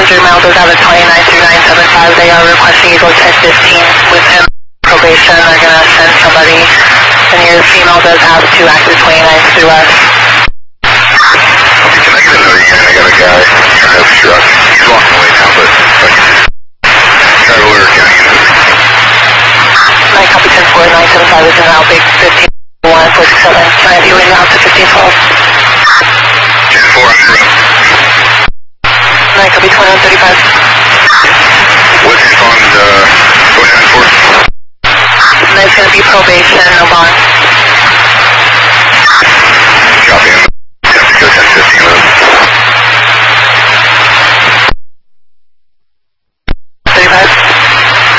miles is out of 293975. They are requesting you go 1015 with him. Probation. They're going to send somebody. And your female does have 2 active 29s through us. Can I get another unit? I got a guy trying to obstruct. He's walking away now, but if I can just try to order a county unit. 9 copy 104975 is now big 15-147. Can I be waiting out to 1512? 10-4, 9 copy 2135. What's your bond going on for? That's going to be probation, no bond.